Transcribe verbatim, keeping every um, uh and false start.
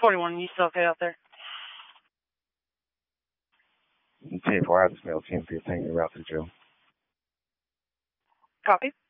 forty-one, you still okay out there? T four, I have the mail team for you. Thank you, Ralph to Joe. Copy.